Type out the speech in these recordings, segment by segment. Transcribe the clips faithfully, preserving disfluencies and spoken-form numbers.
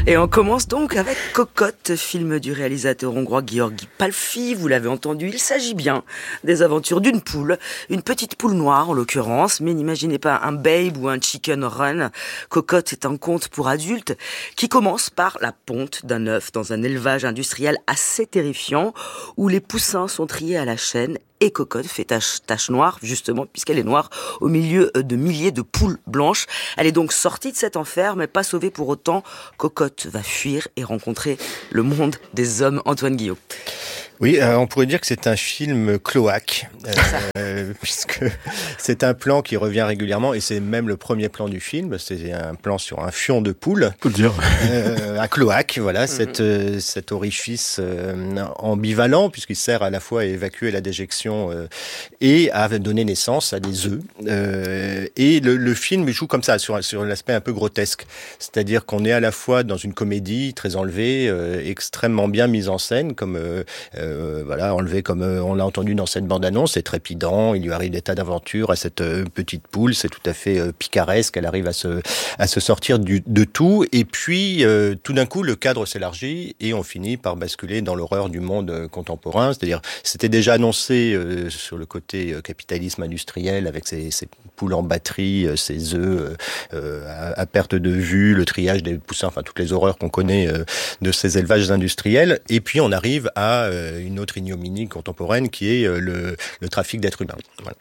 Et on commence donc avec Cocotte, film du réalisateur hongrois György Pálffy. Vous l'avez entendu, il s'agit bien des aventures d'une poule, une petite poule noire en l'occurrence, mais n'imaginez pas un Babe ou un Chicken Run. Cocotte est un conte pour adultes qui commence par la ponte d'un œuf dans un élevage industriel assez terrifiant où les poussins sont triés à la chaîne. Et Cocotte fait tache, tache noire, justement, puisqu'elle est noire, au milieu de milliers de poules blanches. Elle est donc sortie de cet enfer, mais pas sauvée pour autant. Cocotte va fuir et rencontrer le monde des hommes. Antoine Guillot. Oui, euh, on pourrait dire que c'est un film cloaque, euh, puisque c'est un plan qui revient régulièrement, et c'est même le premier plan du film. C'est un plan sur un fion de poule. Faut le dire. Euh, un cloaque, voilà, mm-hmm. cet, euh, cet orifice euh, ambivalent, puisqu'il sert à la fois à évacuer la déjection euh, et à donner naissance à des œufs. Euh, et le, le film joue comme ça, sur, sur l'aspect un peu grotesque. C'est-à-dire qu'on est à la fois dans une comédie très enlevée, euh, extrêmement bien mise en scène, comme... Euh, Euh, voilà, enlevé comme euh, on l'a entendu dans cette bande-annonce, c'est trépidant, il lui arrive des tas d'aventures à cette euh, petite poule, c'est tout à fait euh, picaresque, elle arrive à se, à se sortir du, de tout, et puis euh, tout d'un coup le cadre s'élargit et on finit par basculer dans l'horreur du monde euh, contemporain, c'est-à-dire c'était déjà annoncé euh, sur le côté euh, capitalisme industriel avec ces, ces poules en batterie, euh, ces œufs euh, à, à perte de vue, le triage des poussins, enfin toutes les horreurs qu'on connaît euh, de ces élevages industriels, et puis on arrive à euh, une autre ignominie contemporaine qui est le, le trafic d'êtres humains. Voilà.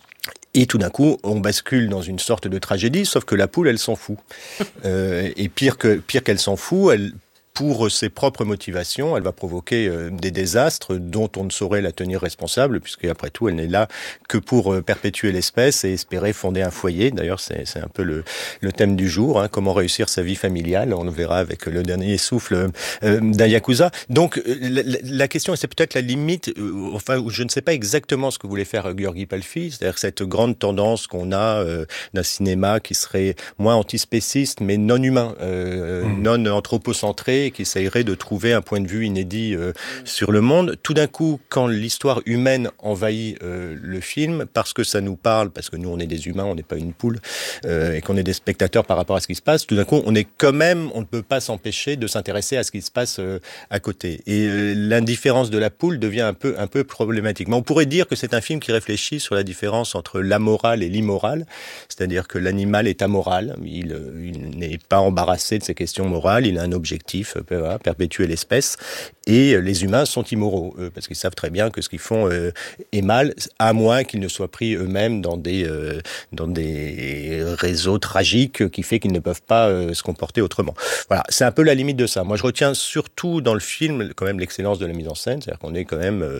Et tout d'un coup, on bascule dans une sorte de tragédie, sauf que la poule, elle s'en fout. Euh, et pire que pire qu'elle s'en fout, elle pour ses propres motivations, elle va provoquer euh, des désastres dont on ne saurait la tenir responsable, puisque après tout, elle n'est là que pour euh, perpétuer l'espèce et espérer fonder un foyer. D'ailleurs, c'est, c'est un peu le, le thème du jour, hein, comment réussir sa vie familiale. On le verra avec le dernier souffle euh, d'un Yakuza. Donc, la, la question, et c'est peut-être la limite, euh, enfin, je ne sais pas exactement ce que voulait faire György Pálffy, c'est-à-dire cette grande tendance qu'on a euh, d'un cinéma qui serait moins antispéciste, mais non humain, euh, mmh. non anthropocentré, qui essayerait de trouver un point de vue inédit euh, sur le monde. Tout d'un coup, quand l'histoire humaine envahit euh, le film, parce que ça nous parle, parce que nous on est des humains, on n'est pas une poule, euh, et qu'on est des spectateurs par rapport à ce qui se passe, tout d'un coup, on est quand même, on ne peut pas s'empêcher de s'intéresser à ce qui se passe euh, à côté. Et euh, l'indifférence de la poule devient un peu, un peu problématique. Mais on pourrait dire que c'est un film qui réfléchit sur la différence entre l'amoral et l'immoral, c'est-à-dire que l'animal est amoral, il, il n'est pas embarrassé de ses questions morales, il a un objectif, Voilà, perpétuer l'espèce, et les humains sont immoraux, euh, parce qu'ils savent très bien que ce qu'ils font euh, est mal, à moins qu'ils ne soient pris eux-mêmes dans des, euh, dans des réseaux tragiques qui fait qu'ils ne peuvent pas euh, se comporter autrement. Voilà, c'est un peu la limite de ça. Moi, je retiens surtout dans le film quand même l'excellence de la mise en scène, c'est-à-dire qu'on est quand même... Euh,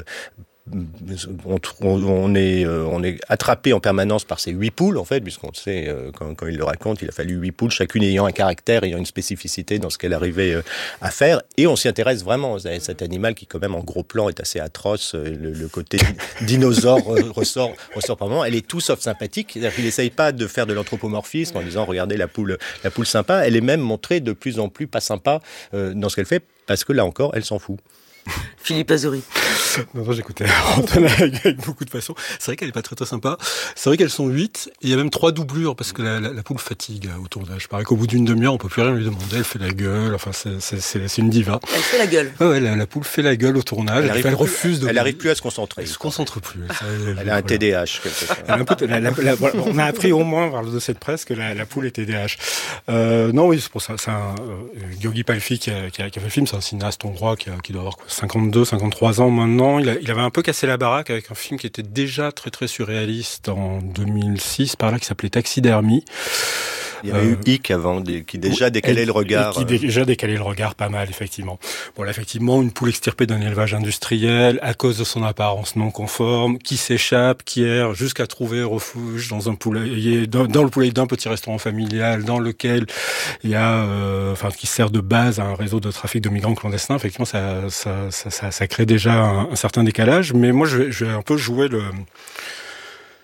On, on, est, on est attrapé en permanence par ces huit poules, en fait, puisqu'on sait, quand, quand il le raconte, il a fallu huit poules, chacune ayant un caractère, ayant une spécificité dans ce qu'elle arrivait à faire, et on s'y intéresse vraiment. Cet animal qui, quand même, en gros plan, est assez atroce, le, le côté dinosaure ressort, ressort par moment. Elle est tout sauf sympathique, c'est-à-dire qu'il n'essaye pas de faire de l'anthropomorphisme en disant, regardez la poule, la poule sympa, elle est même montrée de plus en plus pas sympa euh, dans ce qu'elle fait, parce que là encore, elle s'en fout. Philippe Azori. Non, non, j'écoutais Antoine avec, avec beaucoup de passion. C'est vrai qu'elle est pas très très sympa. C'est vrai qu'elles sont huit, et il y a même trois doublures, parce que la, la, la poule fatigue au tournage. Pareil qu'au bout d'une demi-heure, on peut plus rien lui demander, elle fait la gueule, enfin, c'est, c'est, c'est, c'est une diva. Elle fait la gueule. Ouais, ouais, la, la poule fait la gueule au tournage, elle, elle, elle refuse de... Elle arrive plus à se concentrer. Elle se concentre plus. Elle, elle, elle a un T D A H, quelque chose. Elle a un peu, la, la, la, voilà, on a appris au moins, par le dossier de presse, que la, la poule est T D A H. Euh, non, oui, c'est pour ça. C'est un, euh, György Pálffy qui a, qui, a, qui a fait le film, c'est un cinéaste hongrois qui, a, qui doit avoir quoi, cinquante-deux, cinquante-trois ans maintenant. Il, a, il avait un peu cassé la baraque avec un film qui était déjà très très surréaliste en deux mille six, par là, qui s'appelait Taxidermie. Il y avait euh, eu Hic avant, qui déjà décalait et, le regard. Qui déjà décalait le regard pas mal, effectivement. Bon, là, effectivement, une poule extirpée d'un élevage industriel, à cause de son apparence non conforme, qui s'échappe, qui erre jusqu'à trouver refuge dans un poulailler, dans, dans le poulailler d'un petit restaurant familial, dans lequel il y a, euh, enfin, qui sert de base à un réseau de trafic de migrants clandestins. Effectivement, ça, ça, ça, ça, ça crée déjà un, un certain décalage. Mais moi, je vais, je vais un peu jouer le,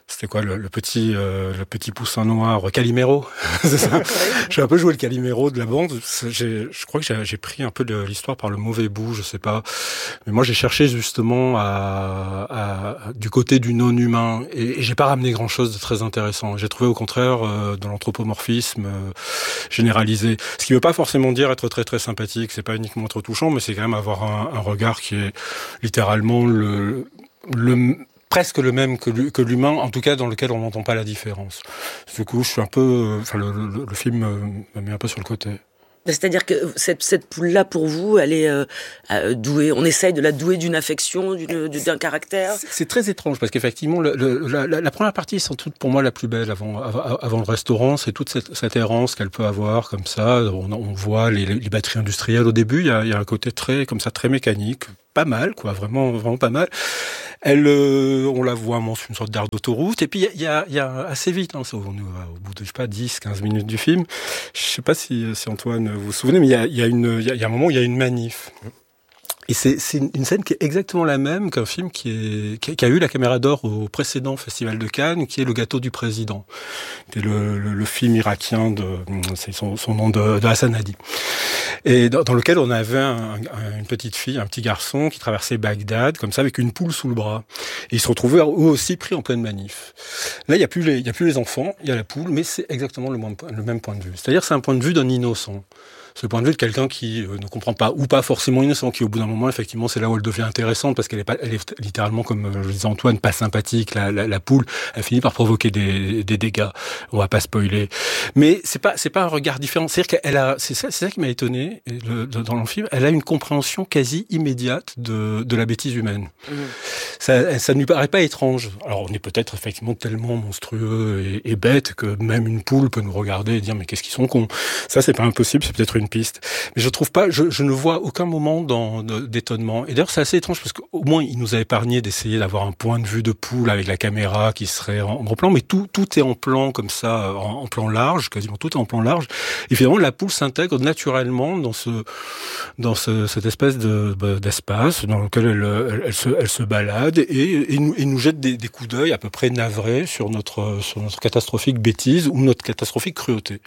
C'était quoi le, le petit euh, le petit poussin noir Calimero, c'est ça. J'ai un peu joué le Calimero de la bande. J'ai, je crois que j'ai, j'ai pris un peu de l'histoire par le mauvais bout, je sais pas. Mais moi j'ai cherché justement à, à du côté du non humain et, et j'ai pas ramené grand chose de très intéressant. J'ai trouvé au contraire euh, de l'anthropomorphisme euh, généralisé. Ce qui veut pas forcément dire être très très sympathique. C'est pas uniquement être touchant, mais c'est quand même avoir un, un regard qui est littéralement le le presque le même que, que l'humain, en tout cas dans lequel on n'entend pas la différence. Du coup, je suis un peu, enfin, le, le, le film me met un peu sur le côté. C'est-à-dire que cette, cette poule-là, pour vous, elle est euh, euh, douée. On essaye de la douer d'une affection, d'une, d'un caractère. C'est, c'est très étrange parce qu'effectivement, le, le, la, la première partie est sans doute pour moi la plus belle avant, avant, avant le restaurant. C'est toute cette, cette errance qu'elle peut avoir comme ça. On, on voit les, les batteries industrielles au début. Il y a, il y a un côté très comme ça, très mécanique. Pas mal, quoi, vraiment, vraiment pas mal. Elle, euh, on la voit sur une sorte d'aire d'autoroute, et puis il y a, y a assez vite, hein, au, au bout de je sais pas dix, quinze minutes du film. Je sais pas si, si Antoine vous vous souvenez, mais il y a, y a une, il y a, y a un moment où il y a une manif. Et c'est, c'est une scène qui est exactement la même qu'un film qui, est, qui, a, qui a eu la Caméra d'Or au précédent Festival de Cannes, qui est Le Gâteau du Président. C'est le, le, le film irakien de, c'est son, son nom de, de Hassan Hadi. Et dans, dans lequel on avait un, un, une petite fille, un petit garçon qui traversait Bagdad, comme ça, avec une poule sous le bras. Et ils se retrouvaient eux aussi pris en pleine manif. Là, il n'y a plus les, il y a plus les enfants, il y a la poule, mais c'est exactement le même, le même point de vue. C'est-à-dire, c'est un point de vue d'un innocent. C'est le point de vue de quelqu'un qui euh, ne comprend pas, ou pas forcément innocent, qui au bout d'un moment, effectivement, c'est là où elle devient intéressante, parce qu'elle est pas, elle est littéralement, comme euh, je disais Antoine, pas sympathique. La, la, la poule, elle finit par provoquer des, des dégâts. On va pas spoiler, mais c'est pas, c'est pas un regard différent. C'est-à-dire qu'elle a, c'est ça, c'est ça qui m'a étonné le, dans le film. Elle a une compréhension quasi immédiate de, de la bêtise humaine. Mmh. Ça, ça ne lui paraît pas étrange. Alors, on est peut-être effectivement tellement monstrueux et, et bête que même une poule peut nous regarder et dire mais qu'est-ce qu'ils sont cons. Ça, c'est pas impossible. C'est peut-être une piste. Mais je trouve pas, je, je ne vois aucun moment dans, de, d'étonnement. Et d'ailleurs, c'est assez étrange parce qu'au moins, il nous a épargné d'essayer d'avoir un point de vue de poule avec la caméra qui serait en gros plan, mais tout, tout est en plan comme ça, en, en plan large, quasiment tout est en plan large. Et finalement, la poule s'intègre naturellement dans ce, dans ce, cette espèce de, d'espace dans lequel elle, elle, elle, se, elle se balade et, et, nous, et nous jette des, des coups d'œil à peu près navrés sur notre, sur notre catastrophique bêtise ou notre catastrophique cruauté.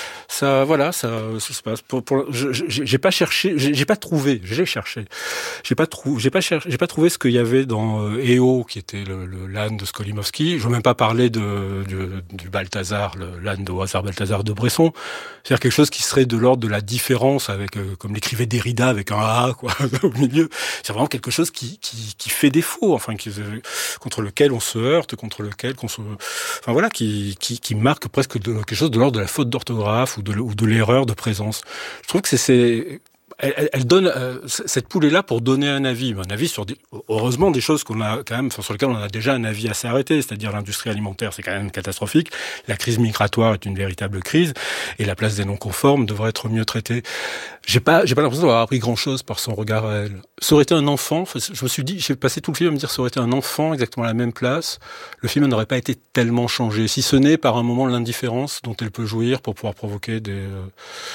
Ça, voilà, ça, ça se passe. Pour, pour, je, j'ai pas cherché, j'ai, j'ai pas trouvé, j'ai cherché, j'ai pas trouvé, j'ai pas cherché, j'ai pas trouvé ce qu'il y avait dans euh, E O, qui était le, le l'âne de Skolimowski. Je veux même pas parler de, du, du Balthazar, le, l'âne de Hoazar Balthazar de Bresson. C'est-à-dire quelque chose qui serait de l'ordre de la différence avec, euh, comme l'écrivait Derrida avec un A, quoi, au milieu. C'est vraiment quelque chose qui, qui, qui fait défaut, enfin, qui, contre lequel on se heurte, contre lequel qu'on se, enfin voilà, qui, qui, qui marque presque de, quelque chose de l'ordre de la faute d'orthographe ou de, ou de l'erreur de présence. Je trouve que c'est, c'est elle, elle donne euh, cette poule est là pour donner un avis, un avis sur des, heureusement des choses qu'on a quand même, enfin, sur lesquelles on a déjà un avis assez arrêté, c'est-à-dire l'industrie alimentaire, c'est quand même catastrophique. La crise migratoire est une véritable crise, et la place des non-conformes devrait être mieux traitée. J'ai pas, j'ai pas l'impression d'avoir appris grand-chose par son regard à elle. Ça aurait été un enfant, je me suis dit, j'ai passé tout le film à me dire, ça aurait été un enfant exactement à la même place, le film n'aurait pas été tellement changé, si ce n'est par un moment l'indifférence dont elle peut jouir pour pouvoir provoquer des euh,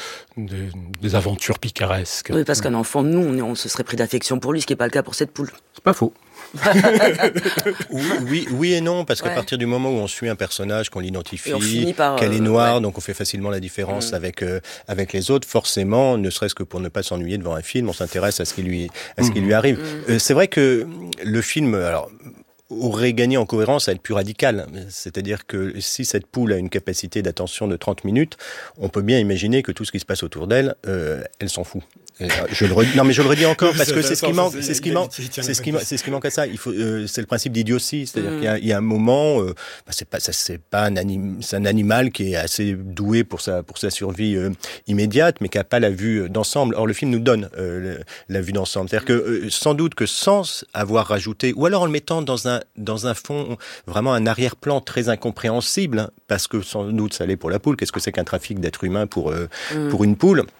Des, des aventures picaresques. Oui, parce qu'un enfant, nous, on, on se serait pris d'affection pour lui, ce qui n'est pas le cas pour cette poule. C'est pas faux. oui, oui et non, parce qu'à ouais. partir du moment où on suit un personnage, qu'on l'identifie, par, qu'elle est noire, ouais. donc on fait facilement la différence mmh. avec euh, avec les autres. Forcément, ne serait-ce que pour ne pas s'ennuyer devant un film, on s'intéresse à ce qui lui à ce mmh. qui lui arrive. Mmh. Euh, c'est vrai que le film, alors, aurait gagné en cohérence à être plus radical. C'est-à-dire que si cette poule a une capacité d'attention de trente minutes, on peut bien imaginer que tout ce qui se passe autour d'elle, euh, elle s'en fout. Je le redis, non mais je le redis encore parce que c'est ce qui manque, c'est ce qui manque, c'est ce qui c'est ce qui manque à ça. Il faut, euh, c'est le principe d'idiotie, c'est-à-dire mmh. qu'il y a, il y a un moment, euh, bah c'est pas, ça, c'est pas un anim, c'est un animal qui est assez doué pour sa pour sa survie euh, immédiate, mais qui a pas la vue d'ensemble. Or le film nous donne euh, la vue d'ensemble, c'est-à-dire que euh, sans doute que sans avoir rajouté, ou alors en le mettant dans un dans un fond vraiment un arrière-plan très incompréhensible, hein, parce que sans doute ça l'est pour la poule. Qu'est-ce que c'est qu'un trafic d'êtres humains pour euh, mmh. pour une poule?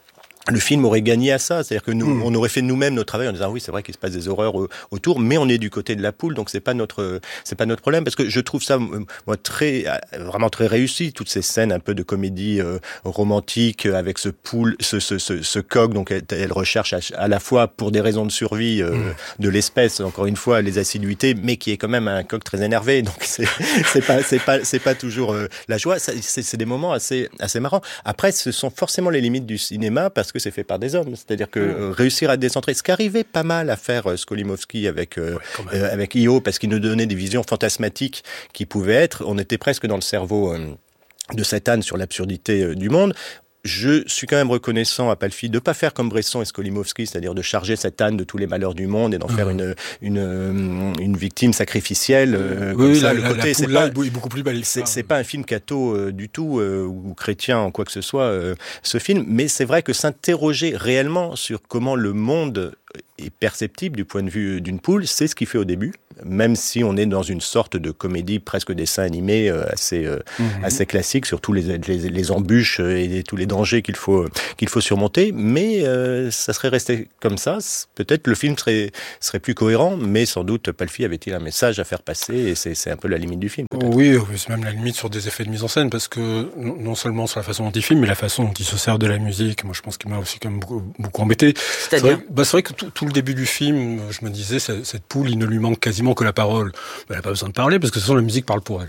le film aurait gagné à ça, c'est-à-dire que nous, mmh. on aurait fait nous-mêmes notre travail en disant oui, c'est vrai qu'il se passe des horreurs euh, autour, mais on est du côté de la poule, donc c'est pas notre, c'est pas notre problème, parce que je trouve ça moi très, vraiment très réussi, toutes ces scènes un peu de comédie euh, romantique avec ce poule, ce ce ce, ce coq, donc elle, elle recherche à, à la fois pour des raisons de survie euh, mmh. de l'espèce, encore une fois les assiduités, mais qui est quand même un coq très énervé, donc c'est c'est pas c'est pas c'est pas toujours euh, la joie, c'est, c'est c'est des moments assez assez marrants. Après, ce sont forcément les limites du cinéma parce que c'est fait par des hommes, c'est-à-dire que euh, réussir à décentrer, ce qu'arrivait pas mal à faire euh, Skolimowski avec euh, ouais, euh, avec I O, parce qu'il nous donnait des visions fantasmatiques qui pouvaient être, on était presque dans le cerveau euh, de cet âne sur l'absurdité euh, du monde. Je suis quand même reconnaissant à Palfi de ne pas faire comme Bresson et Skolimowski, c'est-à-dire de charger cet âne de tous les malheurs du monde et d'en mmh. faire une, une, une victime sacrificielle. Euh, oui, comme ça. La, le la, côté, la c'est pas, pas, est beaucoup plus belle. C'est, c'est pas un film catho euh, du tout, euh, ou chrétien en quoi que ce soit, euh, ce film, mais c'est vrai que s'interroger réellement sur comment le monde est perceptible du point de vue d'une poule, c'est ce qu'il fait au début, même si on est dans une sorte de comédie presque dessin animé euh, assez euh, mmh. assez classique sur tous les, les les embûches et tous les dangers qu'il faut qu'il faut surmonter, mais euh, ça serait resté comme ça, peut-être le film serait serait plus cohérent, mais sans doute Palfi avait-il un message à faire passer, et c'est c'est un peu la limite du film. Peut-être. Oui, c'est même la limite sur des effets de mise en scène, parce que non seulement sur la façon dont il filme, mais la façon dont il se sert de la musique, moi je pense qu'il m'a aussi quand même beaucoup, beaucoup embêté. C'est-à-dire c'est vrai, bah, c'est vrai que tout, tout le début du film, je me disais, cette, cette poule, il ne lui manque quasiment que la parole. Elle n'a pas besoin de parler, parce que de toute façon, la musique parle pour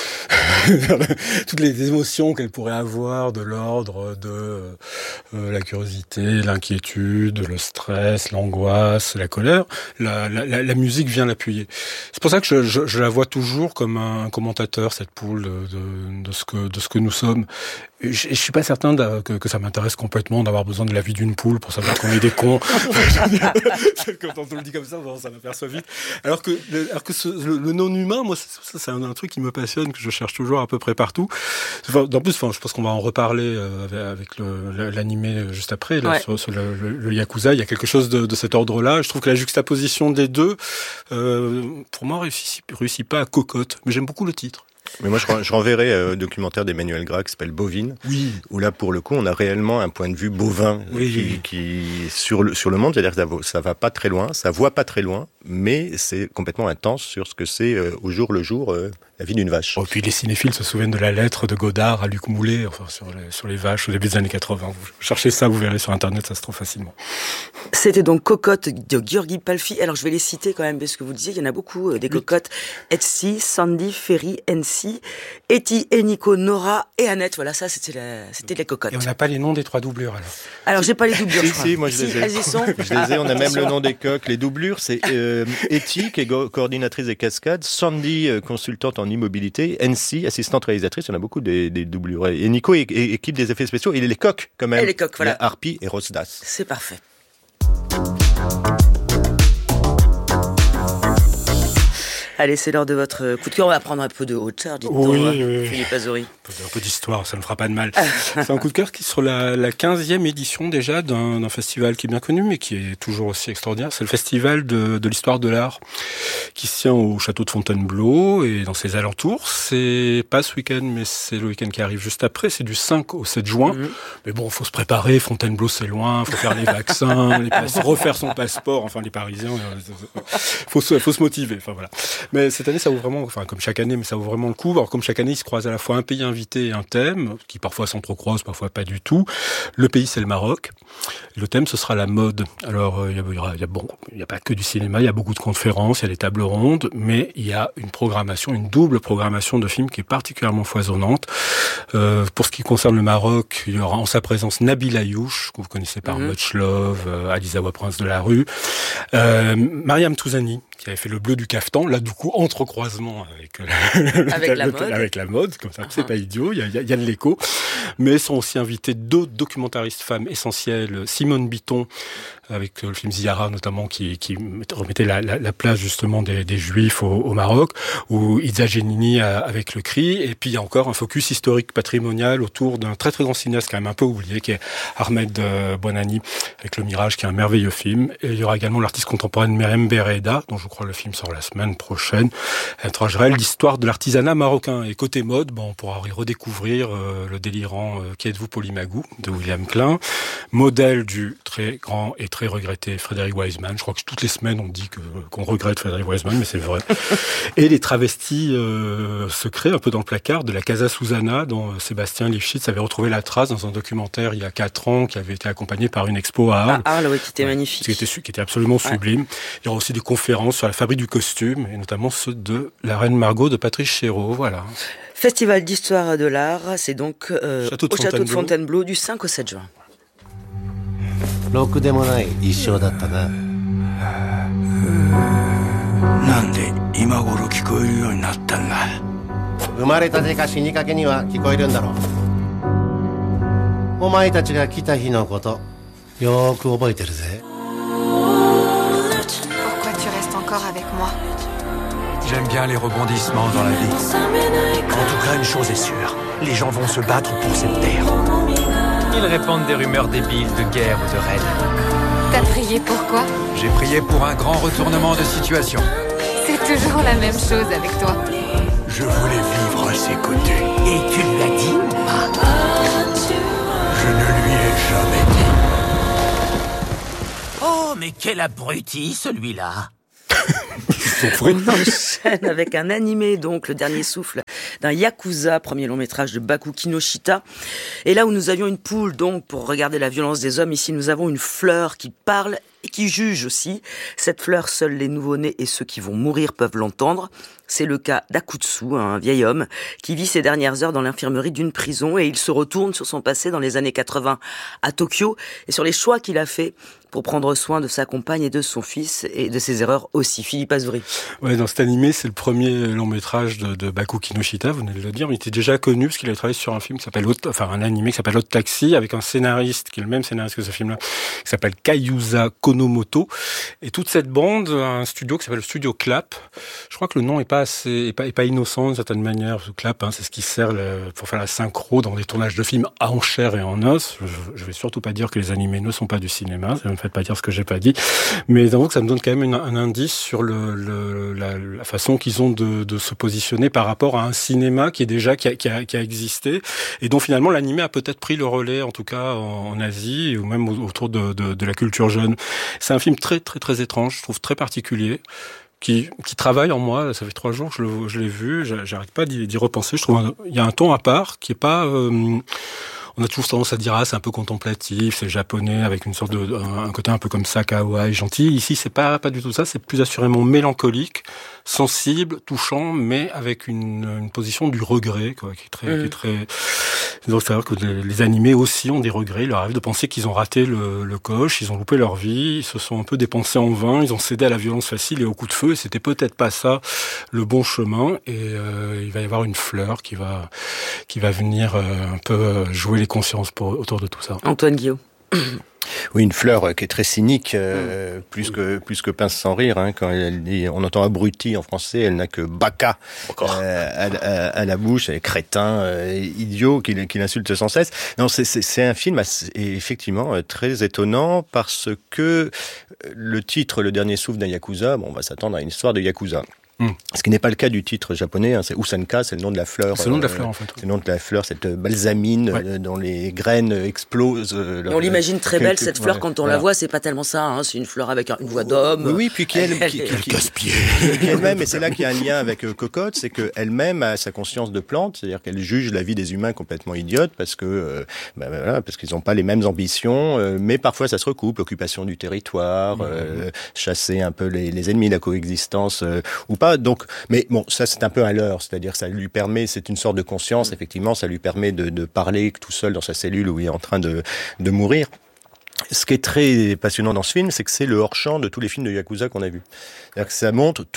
elle. Toutes les émotions qu'elle pourrait avoir, de l'ordre de euh, la curiosité, l'inquiétude, le stress, l'angoisse, la colère, la, la, la, la musique vient l'appuyer. C'est pour ça que je, je, je la vois toujours comme un commentateur, cette poule, de, de, de, ce, que, de ce que nous sommes. Et je, et je suis pas certain de, que, que ça m'intéresse complètement d'avoir besoin de la vie d'une poule pour savoir qu'on est des cons. Quand on te le dit comme ça, bon, ça m'aperçoit vite. Alors que, le, alors que ce, le, le non-humain, moi, ça, c'est un, un truc qui me passionne, que je cherche toujours à peu près partout. Enfin, en plus, enfin, je pense qu'on va en reparler euh, avec le, l'animé juste après, là, ouais. sur, sur le, le, le Yakuza. Il y a quelque chose de, de cet ordre-là. Je trouve que la juxtaposition des deux, euh, pour moi, réussit, réussit pas à cocotte. Mais j'aime beaucoup le titre. Mais moi, je, je renverrai euh, un documentaire d'Emmanuel Gras qui s'appelle Bovine, oui. où là, pour le coup, on a réellement un point de vue bovin oui. qui, qui sur le sur le monde, c'est-à-dire que ça, va, ça va pas très loin, ça voit pas très loin, mais c'est complètement intense sur ce que c'est euh, au jour le jour euh, la vie d'une vache. Oh, puis les cinéphiles se souviennent de la lettre de Godard à Luc Moulet, enfin sur les, sur les vaches au début des années quatre-vingts. Vous cherchez ça, vous verrez sur Internet, ça se trouve facilement. C'était donc Cocotte de György Palfi. Alors je vais les citer quand même, parce que vous disiez, il y en a beaucoup, euh, des oui. cocottes. Etsy, Sandy, Ferry, Ency, Eti, Eniko, Nora et Annette. Voilà, ça c'était, la, c'était les cocottes. Et on n'a pas les noms des trois doublures alors. Alors j'ai pas les doublures, si, je crois. Si, moi je les si, ai. Elles y sont. Je les ai, on a même le nom des coqs. Les doublures, c'est euh, Eti, qui est go- coordinatrice des cascades, Sandy, euh, consultante en immobilité, Ency, assistante réalisatrice, il y en a beaucoup des, des doublures. Et Nico, é- é- équipe des effets spéciaux, il est les coqs quand même. Et les coqs, voilà. Il y a Harpy et Rosdas. C'est parfait. Allez, c'est l'heure de votre coup de cœur. On va prendre un peu de hauteur, dites-donc, oui, hein, oui. Philippe Azori. Un peu d'histoire, ça ne fera pas de mal. C'est un coup de cœur qui est sur la, la quinzième édition déjà d'un, d'un festival qui est bien connu, mais qui est toujours aussi extraordinaire. C'est le festival de, de l'histoire de l'art, qui se tient au château de Fontainebleau et dans ses alentours. C'est pas ce week-end, mais c'est le week-end qui arrive juste après. C'est du cinq au sept juin. Mmh. Mais bon, faut se préparer. Fontainebleau, c'est loin. Faut faire les vaccins, les passe- refaire son passeport. Enfin, les Parisiens, euh, faut se, faut se motiver. Enfin voilà. Mais cette année, ça vaut vraiment, enfin comme chaque année, mais ça vaut vraiment le coup. Alors comme chaque année, il se croise à la fois un pays invité et un thème, qui parfois s'entrecroisent, parfois pas du tout. Le pays, c'est le Maroc. Le thème, ce sera la mode. Alors il y a, il y a, il y a bon, il y a pas que du cinéma, il y a beaucoup de conférences, il y a des tables rondes, mais il y a une programmation, une double programmation de films qui est particulièrement foisonnante. Euh, pour ce qui concerne le Maroc, il y aura en sa présence Nabil Ayouch, que vous connaissez par mmh. Much Love, euh, Alizawa Prince de la Rue, euh, Mariam Touzani, qui avait fait Le Bleu du Caftan, là du coup entrecroisement avec, euh, avec, la, le, mode. avec la mode, comme ça, uh-huh. c'est pas idiot, il y a, il y, a, il y a de l'écho, mais sont aussi invités d'autres documentaristes femmes essentielles, Simone Bitton, avec le film Ziara notamment, qui, qui remettait la, la, la place justement des, des Juifs au, au Maroc, ou Itza Genini avec Le Cri, et puis il y a encore un focus historique patrimonial autour d'un très très grand cinéaste quand même un peu oublié, qui est Ahmed Bouanani, avec Le Mirage, qui est un merveilleux film, et il y aura également l'artiste contemporaine Meriem Bereda, dont je je crois que le film sort la semaine prochaine. Métrage réel, l'histoire de l'artisanat marocain. Et côté mode, bon, on pourra redécouvrir euh, le délirant euh, Qui êtes-vous Polymagou de William Klein, modèle du très grand et très regretté Frédéric Wiseman. Je crois que toutes les semaines on dit que, qu'on regrette Frédéric Wiseman, mais c'est vrai. Et les travestis euh, secrets, un peu dans le placard, de la Casa Susanna, dont Sébastien Lifshitz avait retrouvé la trace dans un documentaire il y a quatre ans, qui avait été accompagné par une expo à Arles. À Arles, oui, qui était magnifique. Qui était, qui était absolument sublime. Ouais. Il y aura aussi des conférences sur la fabrique du costume, et notamment ceux de la Reine Margot de Patrice Chéreau, voilà. Festival d'histoire de l'art, c'est donc euh, château au château de Fontainebleau du cinq au sept juin. ろくでもない一生だったな。 なんで今頃聞こえるようになったんだ。 生まれたてか死にかけには聞こえるんだろう。お前たちが来た日のことよーく覚えてるぜ。 Pourquoi tu restes encore avec moi? J'aime bien les rebondissements dans la vie. En tout cas, une chose est sûre, les gens vont se battre pour cette terre. Ils répandent des rumeurs débiles de guerre ou de raid. T'as prié pourquoi? J'ai prié pour un grand retournement de situation. C'est toujours la même chose avec toi. Je voulais vivre à ses côtés. Et tu lui as dit ou pas? Je ne lui ai jamais dit. Oh, mais quel abruti, celui-là! On enchaîne avec un animé, donc le dernier souffle d'un Yakuza, premier long métrage de Baku Kinoshita. Et là où nous avions une poule donc pour regarder la violence des hommes, ici nous avons une fleur qui parle et qui juge aussi. Cette fleur, seuls les nouveau-nés et ceux qui vont mourir peuvent l'entendre. C'est le cas d'Akutsu, un vieil homme qui vit ses dernières heures dans l'infirmerie d'une prison, et il se retourne sur son passé dans les années quatre-vingts à Tokyo et sur les choix qu'il a fait pour prendre soin de sa compagne et de son fils, et de ses erreurs aussi. Philippe Azouri. Ouais, dans cet animé, c'est le premier long métrage de, de Baku Kinoshita, vous venez de le dire. Il était déjà connu parce qu'il avait travaillé sur un film qui s'appelle, enfin un animé qui s'appelle Hot Taxi, avec un scénariste qui est le même scénariste que ce film-là, qui s'appelle Kayusa Konomoto. Et toute cette bande, un studio qui s'appelle le Studio Clap. Je crois que le nom est pas assez, est pas, est pas innocent d'une certaine manière. Ce Clap, hein, c'est ce qui sert le, pour faire la synchro dans des tournages de films en chair et en os. Je, je vais surtout pas dire que les animés ne sont pas du cinéma. Ça me fait pas dire ce que j'ai pas dit, mais donc ça me donne quand même une, un indice sur le, le, la, la façon qu'ils ont de, de se positionner par rapport à un cinéma qui est déjà qui a, qui a, qui a existé, et dont finalement l'animé a peut-être pris le relais, en tout cas en, en Asie ou même autour de, de, de la culture jeune. C'est un film très très très étrange, je trouve très particulier. Qui, qui travaille en moi. Ça fait trois jours que je, le, je l'ai vu, j'arrête pas d'y, d'y repenser. Je trouve il y a un ton à part qui est pas. Euh, on a toujours tendance à dire ah c'est un peu contemplatif, c'est japonais avec une sorte de un côté un peu comme ça kawaii, gentil. Ici c'est pas pas du tout ça, c'est plus assurément mélancolique, sensible, touchant, mais avec une, une position du regret quoi, qui est très mmh. qui est très. Donc c'est-à-dire que les, les animés aussi ont des regrets. Il leur arrive de penser qu'ils ont raté le, le coche, ils ont loupé leur vie, ils se sont un peu dépensés en vain, ils ont cédé à la violence facile et au coup de feu. Et c'était peut-être pas ça le bon chemin. Et euh, il va y avoir une fleur qui va qui va venir euh, un peu jouer les consciences pour, autour de tout ça. Antoine Guillaume. Oui, une fleur qui est très cynique, euh, mmh. plus que plus que pince sans rire. Hein, quand elle dit, on entend abruti en français, elle n'a que baka euh, à, à, à la bouche, elle est crétin, euh, idiot, qui, qui l'insulte sans cesse. Non, c'est, c'est, c'est un film assez, effectivement très étonnant parce que le titre, le dernier souffle d'un yakuza, bon, on va s'attendre à une histoire de yakuza. Mmh. Ce qui n'est pas le cas du titre japonais, hein, c'est Usanka, c'est le nom de la fleur. C'est le nom de la fleur, euh, en fait. C'est le nom de la fleur, cette balsamine ouais. euh, dont les graines explosent. Euh, on l'imagine très belle, cette fleur, ouais, quand on voilà. la voit, c'est pas tellement ça, hein, c'est une fleur avec une voix d'homme. Oui, oui, puis qui, elle, qui, qui, qui, qui, qui elle-même, et c'est là qu'il y a un lien avec euh, Cocotte, c'est qu'elle-même a sa conscience de plante, c'est-à-dire qu'elle juge la vie des humains complètement idiote, parce que, euh, bah, voilà, parce qu'ils n'ont pas les mêmes ambitions, euh, mais parfois ça se recoupe, l'occupation du territoire, mmh. euh, chasser un peu les, les ennemis, la coexistence, euh, ou pas, donc, mais bon, ça c'est un peu un leurre, c'est-à-dire ça lui permet, c'est une sorte de conscience, effectivement, ça lui permet de, de parler tout seul dans sa cellule où il est en train de, de mourir. Ce qui est très passionnant dans ce film, c'est que c'est le hors-champ de tous les films de Yakuza qu'on a vus. C'est-à-dire que ça montre tout ce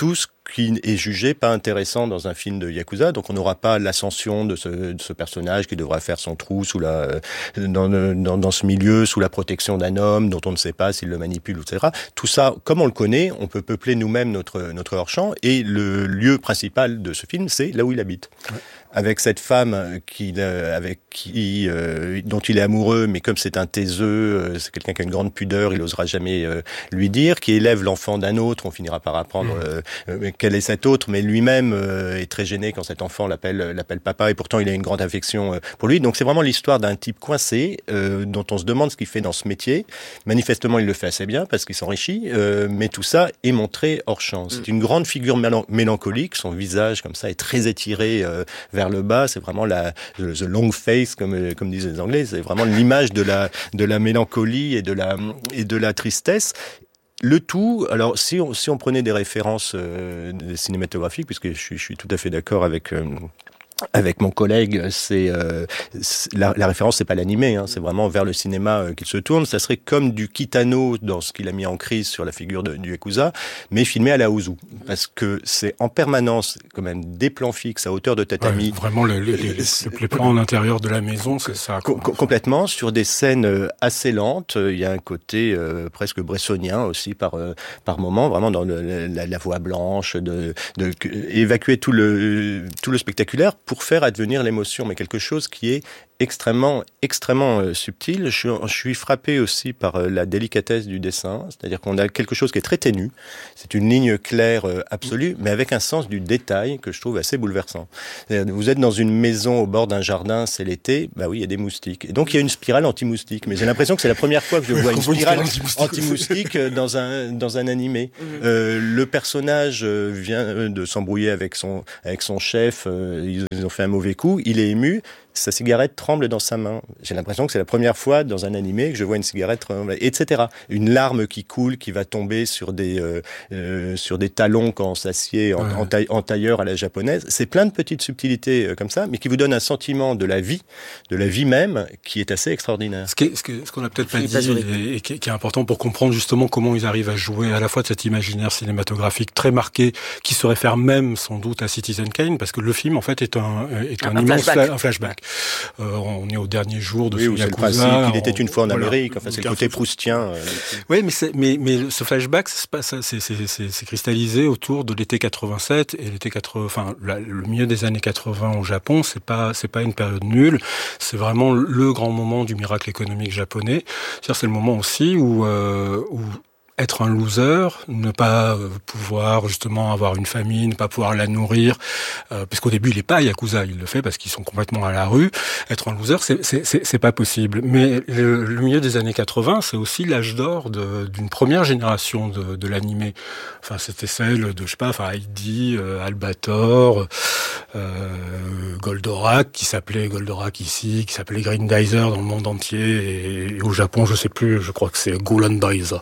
qui est jugé pas intéressant dans un film de Yakuza. Donc on n'aura pas l'ascension de ce, de ce personnage qui devra faire son trou sous la, dans, dans, dans ce milieu, sous la protection d'un homme dont on ne sait pas s'il le manipule, et cetera. Tout ça, comme on le connaît, on peut peupler nous-mêmes notre, notre hors-champ. Et le lieu principal de ce film, c'est là où il habite. Ouais. Avec cette femme qui, avec qui, euh, dont il est amoureux, mais comme c'est un taiseux, euh, c'est quelqu'un qui a une grande pudeur, il n'osera jamais euh, lui dire, qui élève l'enfant d'un autre, on finira par apprendre euh, euh, quel est cet autre, mais lui-même euh, est très gêné quand cet enfant l'appelle, l'appelle papa, et pourtant il a une grande affection euh, pour lui. Donc c'est vraiment l'histoire d'un type coincé, euh, dont on se demande ce qu'il fait dans ce métier. Manifestement, il le fait assez bien, parce qu'il s'enrichit, euh, mais tout ça est montré hors champ. C'est une grande figure mélan- mélancolique, son visage, comme ça, est très étiré euh, vers le bas, c'est vraiment la the long face comme comme disent les Anglais, c'est vraiment l'image de la de la mélancolie et de la et de la tristesse. Le tout, alors si on si on prenait des références euh, cinématographiques, puisque je suis je suis tout à fait d'accord avec euh, avec mon collègue, c'est, euh, c'est la, la référence, c'est pas l'animé, hein, c'est vraiment vers le cinéma euh, qu'il se tourne. Ça serait comme du Kitano dans ce qu'il a mis en crise sur la figure de, du Yakuza, mais filmé à la Ozu, parce que c'est en permanence quand même des plans fixes à hauteur de tatami. Ouais, vraiment les, les, les, les plans en intérieur de la maison, c'est ça. Com- complètement sur des scènes assez lentes. Il y a un côté euh, presque bressonien aussi par euh, par moment, vraiment dans le, la, la voix blanche, de, de, de évacuer tout le tout le spectaculaire pour faire advenir l'émotion, mais quelque chose qui est extrêmement, extrêmement euh, subtil. Je, je suis frappé aussi par euh, la délicatesse du dessin, c'est-à-dire qu'on a quelque chose qui est très ténu. C'est une ligne claire euh, absolue, mais avec un sens du détail que je trouve assez bouleversant. C'est-à-dire, vous êtes dans une maison au bord d'un jardin, c'est l'été, bah oui, il y a des moustiques. Et donc il y a une spirale anti-moustique, mais j'ai l'impression que c'est la première fois que je vois une spirale anti-moustique dans un dans un animé. Euh, le personnage vient de s'embrouiller avec son avec son chef, euh, ils ont fait un mauvais coup, il est ému. Sa cigarette tremble dans sa main. J'ai l'impression que c'est la première fois dans un animé que je vois une cigarette trembler, et cetera. Une larme qui coule, qui va tomber sur des euh, euh, sur des talons quand on s'assied en, ouais. en, taille, en tailleur à la japonaise. C'est plein de petites subtilités euh, comme ça, mais qui vous donnent un sentiment de la vie, de la vie même, qui est assez extraordinaire. Ce, qui est, ce, que, ce qu'on n'a peut-être pas dit et, et qui, est, qui est important pour comprendre justement comment ils arrivent à jouer à la fois de cet imaginaire cinématographique très marqué, qui se réfère même sans doute à Citizen Kane, parce que le film en fait est un est un, un immense flashback. Fla- un flashback. Euh, on est au dernier jour de oui, ce Yakuza. Yakuza. C'est le principe, il était une fois en voilà, Amérique. Enfin, c'est le côté proustien. Euh, oui, mais c'est, mais mais ce flashback, c'est, c'est, c'est, c'est, c'est cristallisé autour de l'été quatre-vingt-sept et l'été quatre-vingts. Enfin, la, le milieu des années quatre-vingts au Japon, c'est pas c'est pas une période nulle. C'est vraiment le grand moment du miracle économique japonais. C'est-à-dire, c'est le moment aussi où euh, où être un loser, ne pas pouvoir justement avoir une famille, ne pas pouvoir la nourrir, euh, puisqu'au début il est pas Yakuza, il le fait parce qu'ils sont complètement à la rue. Être un loser, c'est c'est c'est, c'est pas possible. Mais le, le milieu des années quatre-vingts, c'est aussi l'âge d'or de, d'une première génération de, de l'animé. Enfin, c'était celle de je sais pas, enfin Heidi, euh, Albator, euh, Goldorak, qui s'appelait Goldorak ici, qui s'appelait Grindizer dans le monde entier, et, et au Japon, je sais plus, je crois que c'est Golandizer.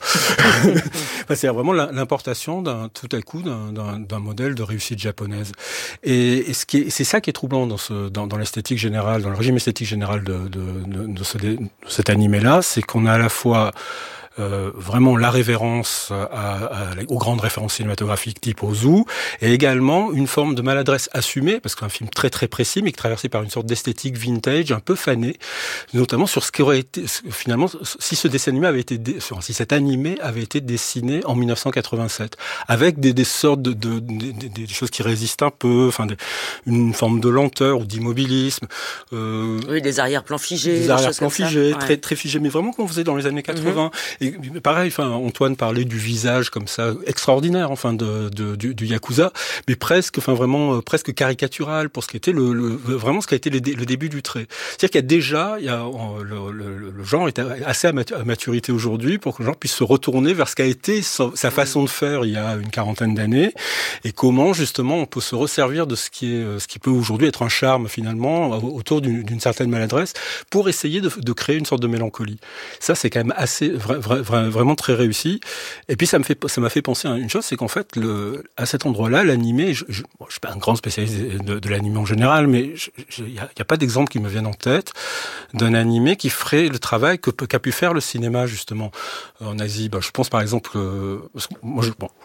Enfin, c'est vraiment l'importation d'un, tout à coup d'un, d'un, d'un modèle de réussite japonaise. Et, et ce qui est, c'est ça qui est troublant dans, ce, dans, dans l'esthétique générale, dans le régime esthétique général de, de, de, de, ce, de cet animé-là, c'est qu'on a à la fois Euh, vraiment la révérence à, à, aux grandes références cinématographiques type Ozu, et également une forme de maladresse assumée, parce qu'un film très très précis, mais qui est traversé par une sorte d'esthétique vintage, un peu fanée, notamment sur ce qui aurait été, finalement, si ce dessin animé avait été, si cet animé avait été dessiné en dix-neuf cent quatre-vingt-sept, avec des, des sortes de, de, de, de des choses qui résistent un peu, enfin, des, une forme de lenteur ou d'immobilisme. Euh, oui, des arrière-plans figés. Des arrière-plans figés, ouais. très, très figés, mais vraiment qu'on faisait dans les années quatre-vingts. Mm-hmm. Et pareil, enfin, Antoine parlait du visage comme ça, extraordinaire, enfin, de, de du, du Yakuza, mais presque, enfin, vraiment, euh, presque caricatural pour ce qui était le, le vraiment ce qui a été le, le début du trait. C'est-à-dire qu'il y a déjà, il y a le, le, le genre est assez à maturité aujourd'hui pour que le genre puisse se retourner vers ce qu'a été sa, sa façon de faire il y a une quarantaine d'années, et comment justement on peut se resservir de ce qui est, ce qui peut aujourd'hui être un charme finalement autour d'une, d'une certaine maladresse pour essayer de, de créer une sorte de mélancolie. Ça, c'est quand même assez vrai, vrai, vraiment très réussi. Et puis ça me fait, ça m'a fait penser à une chose, c'est qu'en fait, le, à cet endroit-là, l'animé, je, je, bon, je suis pas un grand spécialiste de, de l'animé en général, mais il y a, y a pas d'exemple qui me vienne en tête d'un animé qui ferait le travail que qu'a pu faire le cinéma justement en Asie. Ben, je pense par exemple, euh, moi, je, bon,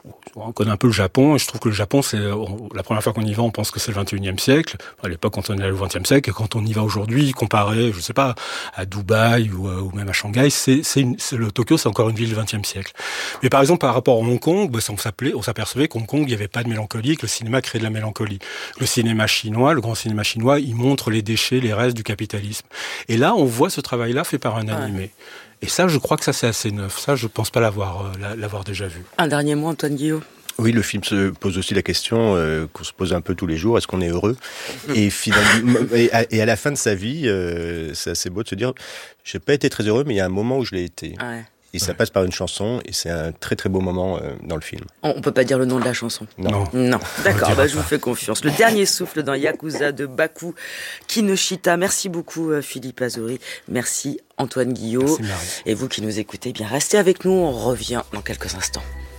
on connaît un peu le Japon, et je trouve que le Japon, c'est on, la première fois qu'on y va, on pense que c'est le vingt et unième siècle. À l'époque, quand on est allé au vingtième siècle, et quand on y va aujourd'hui, comparé, je sais pas, à Dubaï ou, ou même à Shanghai, c'est, c'est, une, c'est le Tokyo, c'est encore une ville du vingtième siècle. Mais par exemple, par rapport à Hong Kong, bah, on s'appelait, on s'apercevait qu'Hong Kong, il n'y avait pas de mélancolie, que le cinéma crée de la mélancolie. Le cinéma chinois, le grand cinéma chinois, il montre les déchets, les restes du capitalisme. Et là, on voit ce travail-là fait par un animé. Ouais. Et ça, je crois que ça, c'est assez neuf. Ça, je pense pas l'avoir, euh, l'avoir déjà vu. Un dernier mot, Antoine Guillot. Oui, le film se pose aussi la question euh, qu'on se pose un peu tous les jours, est-ce qu'on est heureux ? Et finalement, et, à, et à la fin de sa vie, euh, c'est assez beau de se dire, j'ai pas été très heureux, mais il y a un moment où je l'ai été. Ouais. Et ça ouais. passe par une chanson, et c'est un très très beau moment euh, dans le film. On peut pas dire le nom de la chanson. Non. Non. D'accord, bah, je vous fais confiance. Le dernier souffle dans Yakuza de Baku Kinoshita. Merci beaucoup Philippe Azori. Merci Antoine Guillot. Merci, et vous qui nous écoutez, bien restez avec nous. On revient dans quelques instants.